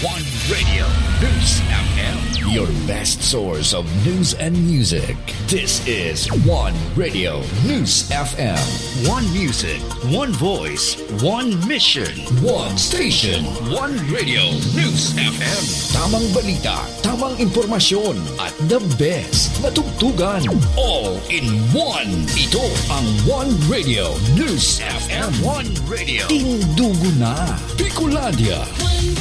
One Radio News FM. Your best source of news and music. This is One Radio News FM. One music, one voice, one mission, One station. One Radio News FM. Tamang balita, tamang impormasyon, at the best na tugtugan. All in one. Ito ang One Radio News FM. One Radio. Tindugo na. Bicolandia.